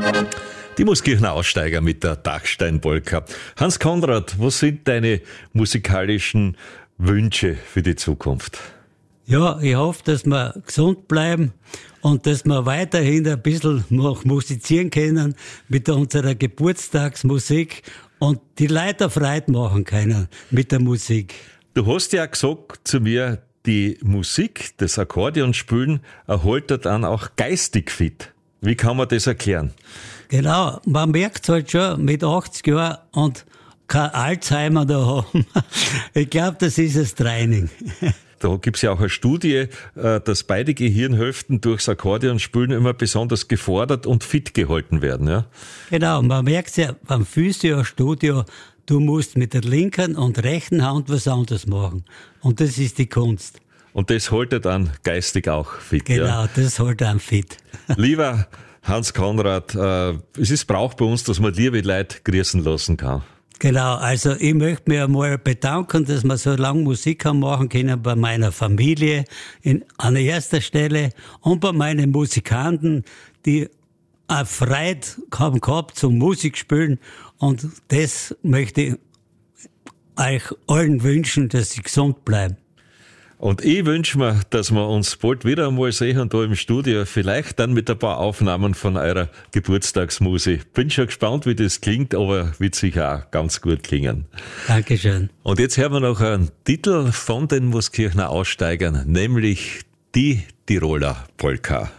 Die Mooskirchener Aussteiger mit der Dachsteinpolka. Hans Konrad, was sind deine musikalischen Wünsche für die Zukunft? Ja, ich hoffe, dass wir gesund bleiben und dass wir weiterhin ein bisschen noch musizieren können mit unserer Geburtstagsmusik und die Leute Freude machen können mit der Musik. Du hast ja gesagt zu mir, die Musik, das Akkordeonspielen, erholt dann auch geistig fit. Wie kann man das erklären? Genau, man merkt halt schon mit 80 Jahren und kein Alzheimer da haben. Ich glaube, das ist das Training. Da gibt's ja auch eine Studie, dass beide Gehirnhälften durchs Akkordeonspielen immer besonders gefordert und fit gehalten werden. Ja? Genau, man merkt ja beim Physio-Studio, du musst mit der linken und rechten Hand was anderes machen. Und das ist die Kunst. Und das hält dann geistig auch fit. Genau, ja? das hält dann fit. Lieber Hans Konrad, es ist Brauch bei uns, dass man liebe Leute grüßen lassen kann. Genau, also ich möchte mich einmal bedanken, dass wir so lange Musik haben machen können bei meiner Familie an erster Stelle und bei meinen Musikanten, die eine Freude haben gehabt zum Musikspielen, und das möchte ich euch allen wünschen, dass sie gesund bleiben. Und ich wünsche mir, dass wir uns bald wieder einmal sehen da im Studio, vielleicht dann mit ein paar Aufnahmen von eurer Geburtstagsmusik. Bin schon gespannt, wie das klingt, aber wird sicher auch ganz gut klingen. Dankeschön. Und jetzt hören wir noch einen Titel von den Mooskirchener Aussteigern, nämlich die Tiroler Polka.